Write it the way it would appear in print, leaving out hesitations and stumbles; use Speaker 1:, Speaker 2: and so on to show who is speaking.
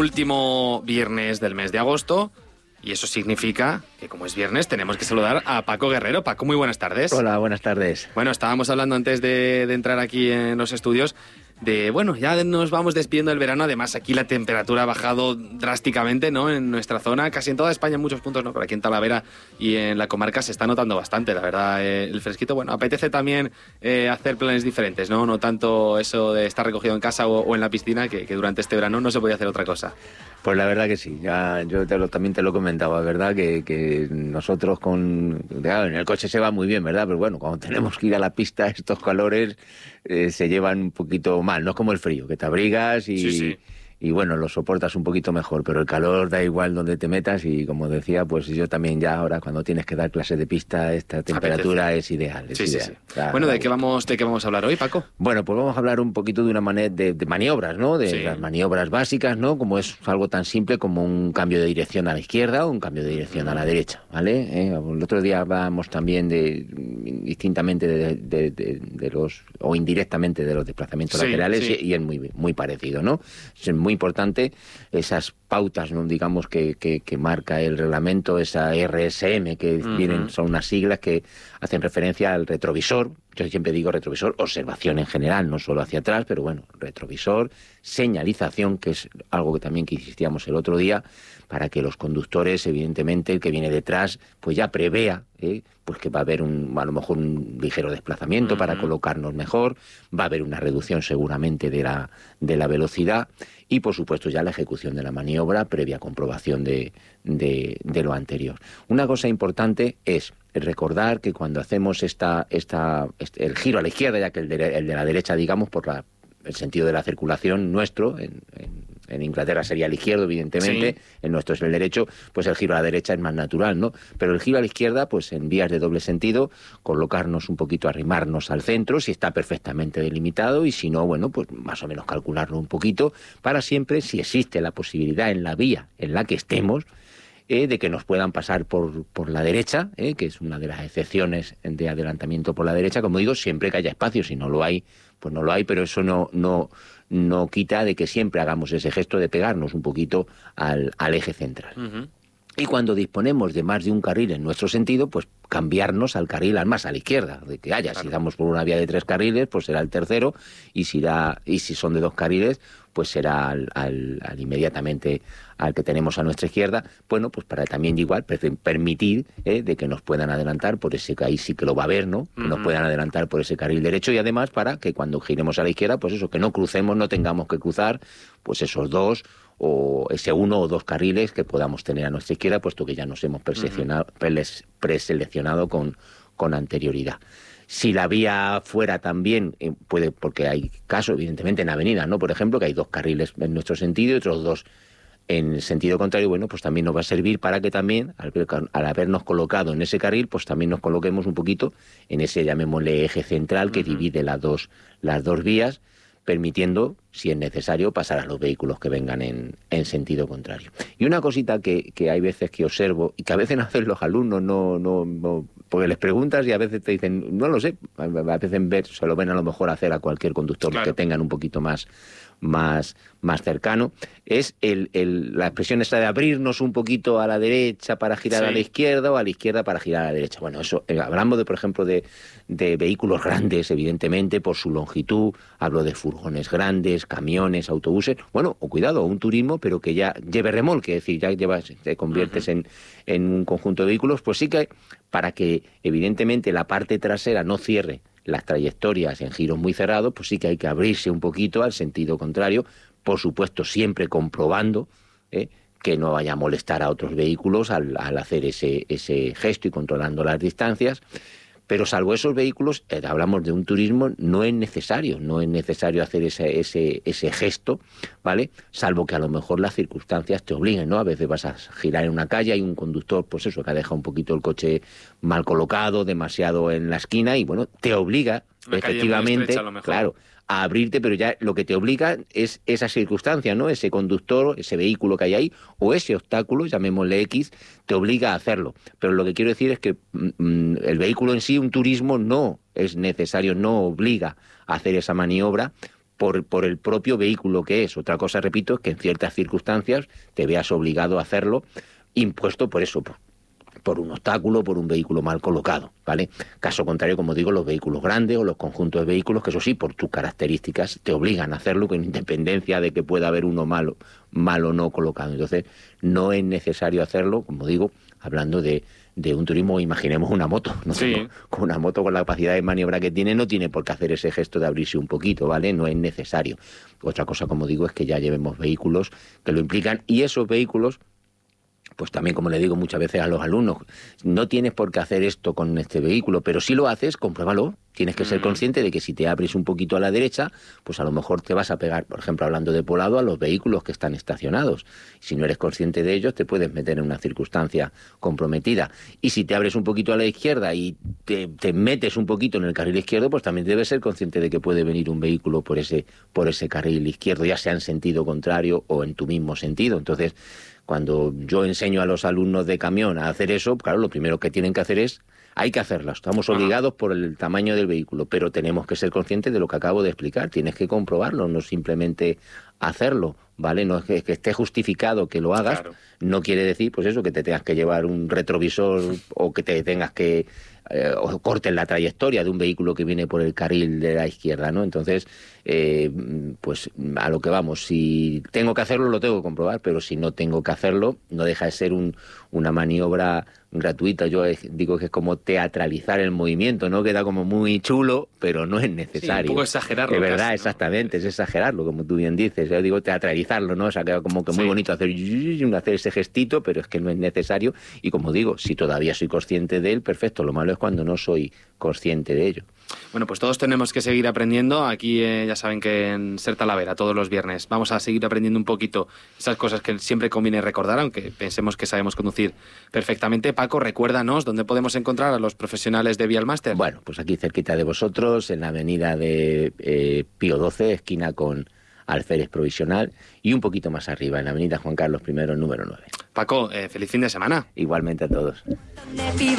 Speaker 1: último viernes del mes de agosto y eso significa que como es viernes tenemos que saludar a Paco Guerrero. Paco, muy buenas tardes.
Speaker 2: Hola, buenas tardes.
Speaker 1: Bueno, estábamos hablando antes de entrar aquí en los estudios de, bueno, ya nos vamos despidiendo del verano. Además, aquí la temperatura ha bajado drásticamente, ¿no? En nuestra zona, casi en toda España, en muchos puntos, ¿no? Pero aquí en Talavera y en la comarca se está notando bastante, la verdad, el fresquito. Bueno, apetece también hacer planes diferentes, ¿no? No tanto eso de estar recogido en casa o en la piscina, que durante este verano no se podía hacer otra cosa.
Speaker 2: Pues la verdad que sí, ya yo también te lo comentaba, ¿verdad? Que nosotros claro, en el coche se va muy bien, ¿verdad? Pero bueno, cuando tenemos que ir a la pista, estos calores se llevan un poquito mal, no es como el frío, que te abrigas y bueno, lo soportas un poquito mejor, pero el calor da igual donde te metas y como decía, pues yo también ya ahora cuando tienes que dar clases de pista, esta temperatura es ideal.
Speaker 1: Sí. Claro, bueno, ¿de qué vamos a hablar hoy, Paco?
Speaker 2: Bueno, pues vamos a hablar un poquito de una manera de maniobras, ¿no? De las maniobras básicas, ¿no? Como es algo tan simple como un cambio de dirección a la izquierda o un cambio de dirección a la derecha, ¿vale? El otro día hablábamos también distintamente de los, o indirectamente de los desplazamientos laterales y es muy parecido, ¿no? Es muy importante esas pautas, ¿no? Digamos que marca el reglamento, esa RSM, que son unas siglas que hacen referencia al retrovisor. Yo siempre digo retrovisor, observación en general, no solo hacia atrás, pero bueno, retrovisor, señalización, que es algo que también insistíamos el otro día, para que los conductores, evidentemente, el que viene detrás, pues ya prevea, pues que va a haber a lo mejor un ligero desplazamiento para colocarnos mejor, va a haber una reducción seguramente de la velocidad y, por supuesto, ya la ejecución de la maniobra previa comprobación de lo anterior. Una cosa importante es recordar que cuando hacemos el giro a la izquierda, ya que el de la derecha, digamos, por el sentido de la circulación nuestro, en Inglaterra sería el izquierdo, evidentemente, en nuestro es el derecho, pues el giro a la derecha es más natural, ¿no? Pero el giro a la izquierda, pues en vías de doble sentido, colocarnos un poquito, arrimarnos al centro, si está perfectamente delimitado, y si no, bueno, pues más o menos calcularlo un poquito, para siempre, si existe la posibilidad en la vía en la que estemos, de que nos puedan pasar por la derecha, que es una de las excepciones de adelantamiento por la derecha, como digo, siempre que haya espacio. Si no lo hay, pues no lo hay, pero eso no quita de que siempre hagamos ese gesto de pegarnos un poquito al eje central. Y cuando disponemos de más de un carril en nuestro sentido, pues cambiarnos al carril más a la izquierda, de que haya. Claro. Si damos por una vía de 3 carriles, pues será el tercero, y si son de 2 carriles, pues será al inmediatamente al que tenemos a nuestra izquierda, bueno, pues para también igual permitir de que nos puedan adelantar por ese, ahí sí que lo va a haber, ¿no? Que nos puedan adelantar por ese carril derecho, y además para que cuando giremos a la izquierda, pues eso, que no crucemos, no tengamos que cruzar pues esos 2 o ese 1 o 2 carriles que podamos tener a nuestra izquierda, puesto que ya nos hemos preseleccionado con anterioridad. Si la vía fuera también, puede, porque hay casos, evidentemente, en avenida, ¿no? Por ejemplo, que hay 2 carriles en nuestro sentido y otros 2 en el sentido contrario, bueno, pues también nos va a servir para que también, al habernos colocado en ese carril, pues también nos coloquemos un poquito en ese, llamémosle, eje central que divide las dos vías, permitiendo, si es necesario, pasar a los vehículos que vengan en sentido contrario. Y una cosita que hay veces que observo, y que a veces hacen los alumnos, no, porque les preguntas y a veces te dicen, no lo sé, a veces se lo ven a lo mejor hacer a cualquier conductor, claro, que tengan un poquito más cercano, es la expresión esta de abrirnos un poquito a la derecha para girar a la izquierda, o a la izquierda para girar a la derecha. Bueno, eso, hablamos por ejemplo, de vehículos grandes, evidentemente, por su longitud, hablo de furgones grandes, camiones, autobuses, bueno, o cuidado, un turismo, pero que ya lleve remolque, es decir, ya te conviertes en un conjunto de vehículos, pues sí que para que, evidentemente, la parte trasera no cierre las trayectorias en giros muy cerrados, pues sí que hay que abrirse un poquito al sentido contrario, por supuesto siempre comprobando que no vaya a molestar a otros vehículos al hacer ese gesto y controlando las distancias. Pero salvo esos vehículos, hablamos de un turismo, no es necesario hacer ese gesto, ¿vale? Salvo que a lo mejor las circunstancias te obliguen, ¿no? A veces vas a girar en una calle, hay un conductor, pues eso, que ha dejado un poquito el coche mal colocado, demasiado en la esquina, y bueno, te obliga, una efectivamente, estrecha, a lo mejor, claro, a abrirte, pero ya lo que te obliga es esa circunstancia, ¿no? Ese conductor, ese vehículo que hay ahí, o ese obstáculo, llamémosle X, te obliga a hacerlo. Pero lo que quiero decir es que el vehículo en sí, un turismo, no es necesario, no obliga a hacer esa maniobra, por el propio vehículo que es. Otra cosa, repito, es que en ciertas circunstancias te veas obligado a hacerlo, impuesto por eso, por un obstáculo, por un vehículo mal colocado, ¿vale? Caso contrario, como digo, los vehículos grandes o los conjuntos de vehículos, que eso sí, por tus características, te obligan a hacerlo con independencia de que pueda haber uno mal o no colocado. Entonces, no es necesario hacerlo, como digo, hablando de un turismo, imaginemos una moto, ¿no?
Speaker 1: Sí.
Speaker 2: Con una moto con la capacidad de maniobra que tiene, no tiene por qué hacer ese gesto de abrirse un poquito, ¿vale? No es necesario. Otra cosa, como digo, es que ya llevemos vehículos que lo implican, y esos vehículos, pues también, como le digo muchas veces a los alumnos, no tienes por qué hacer esto con este vehículo, pero si lo haces, compruébalo. Tienes que ser consciente de que si te abres un poquito a la derecha, pues a lo mejor te vas a pegar, por ejemplo, hablando de Polado, a los vehículos que están estacionados. Si no eres consciente de ellos, te puedes meter en una circunstancia comprometida. Y si te abres un poquito a la izquierda y te metes un poquito en el carril izquierdo, pues también debes ser consciente de que puede venir un vehículo por ese carril izquierdo, ya sea en sentido contrario o en tu mismo sentido. Entonces, cuando yo enseño a los alumnos de camión a hacer eso, claro, lo primero que tienen que hacer hay que hacerlo. Estamos obligados por el tamaño del vehículo, pero tenemos que ser conscientes de lo que acabo de explicar. Tienes que comprobarlo, no simplemente hacerlo, ¿vale? No es que esté justificado que lo hagas, claro. No quiere decir, pues eso, que te tengas que llevar un retrovisor o que te tengas que o corten la trayectoria de un vehículo que viene por el carril de la izquierda, ¿no? Entonces, pues a lo que vamos, si tengo que hacerlo, lo tengo que comprobar, pero si no tengo que hacerlo, no deja de ser una maniobra gratuita. Yo digo que es como teatralizar el movimiento, ¿no? Queda como muy chulo, pero no es necesario.
Speaker 1: Sí, un poco exagerarlo.
Speaker 2: Es verdad,
Speaker 1: casi, ¿no?
Speaker 2: Exactamente, es exagerarlo, como tú bien dices. Yo digo teatralizarlo, ¿no? O sea, queda como que muy bonito hacer ese gestito, pero es que no es necesario. Y como digo, si todavía soy consciente de él, perfecto. Lo malo es cuando no soy consciente de ello.
Speaker 1: Bueno, pues todos tenemos que seguir aprendiendo. Aquí ya saben que en Ser Talavera, todos los viernes, vamos a seguir aprendiendo un poquito esas cosas que siempre conviene recordar, aunque pensemos que sabemos conducir perfectamente. Paco, recuérdanos dónde podemos encontrar a los profesionales de Vialmaster.
Speaker 2: Bueno, pues aquí cerquita de vosotros, en la avenida de Pío XII, esquina con Alférez Provisional, y un poquito más arriba, en la avenida Juan Carlos I, número 9.
Speaker 1: Paco, feliz fin de semana.
Speaker 2: Igualmente a todos.